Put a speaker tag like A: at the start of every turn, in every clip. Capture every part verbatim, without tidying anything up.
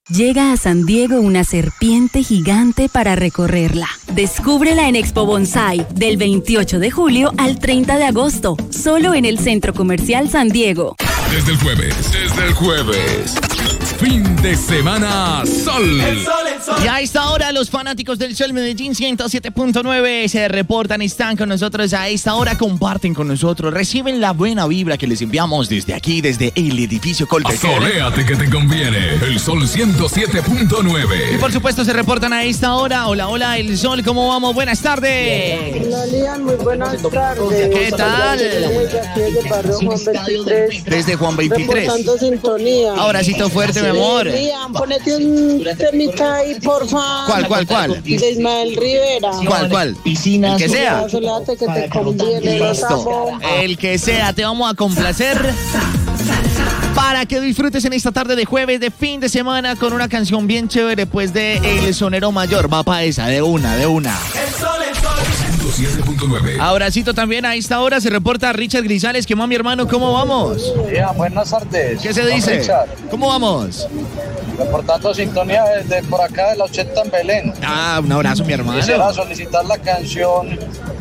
A: Llega a San Diego una serpiente gigante para recorrerla. Descúbrela en Expo Bonsai del veintiocho de julio al treinta de agosto, solo en el Centro Comercial San Diego.
B: Desde el jueves, desde el jueves, fin de semana Sol.
C: El sol, el sol.
D: Y a esta hora los fanáticos del Sol Medellín ciento siete punto nueve se reportan, están con nosotros a esta hora, comparten con nosotros, reciben la buena vibra que les enviamos desde aquí, desde el edificio Colbert.
B: Asoléate que te conviene, el Sol ciento siete punto nueve.
D: Y por supuesto se reportan a esta hora, hola, hola, el Sol, ¿cómo vamos? Buenas tardes.
E: Hola, Lian, muy buenas tardes.
D: ¿Qué tal?
E: Desde aquí, desde el barrio Juan veintitrés.
D: Desde Juan veintitrés.
E: Reportando sintonía.
D: Abracito fuerte, mi amor.
E: Lian, ponete un temita ahí, porfa.
D: ¿Cuál, cuál, cuál?
E: De Ismael Rivera.
D: ¿Cuál, cuál? El que sea.
E: Asoléate que te conviene, los amo.
D: El que sea, te vamos a complacer para que disfrutes en esta tarde de jueves de fin de semana con una canción bien chévere, pues de El Sonero Mayor. Va para esa, de una, de una.
C: El sol, el sol.
B: ciento siete punto nueve.
D: Abracito también a esta hora, se reporta Richard Grisales. ¿Qué más, mi hermano? ¿Cómo vamos?
F: Yeah, buenas tardes.
D: ¿Qué se dice?
F: Richard,
D: ¿Cómo vamos?
F: reportando sintonía desde por acá de la ochenta en Belén.
D: Ah, un abrazo, mi hermano.
F: Quisiera solicitar la canción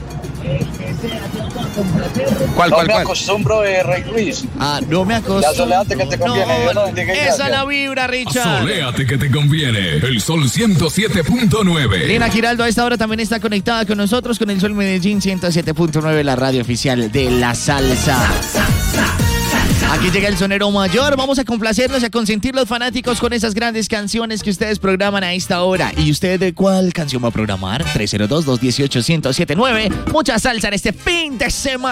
D: ¿Cuál,
F: No
D: cuál,
F: me
D: cuál?
F: acostumbro de Rey Luis.
D: Ah, no me acostumbro.
F: Ya soléate que te conviene. Dios lo bendiga y
D: Esa
F: gracias.
D: es la vibra, Richard.
B: Asoléate que te conviene, el Sol ciento siete punto nueve.
D: Lina Giraldo a esta hora también está conectada con nosotros con el Sol Medellín ciento siete punto nueve, la radio oficial de la salsa. Aquí llega el Sonero Mayor. Vamos a complacernos y a consentir los fanáticos con esas grandes canciones que ustedes programan a esta hora. ¿Y usted de cuál canción va a programar? tres cero dos, dos uno ocho, uno cero siete nueve. Mucha salsa en este fin de semana.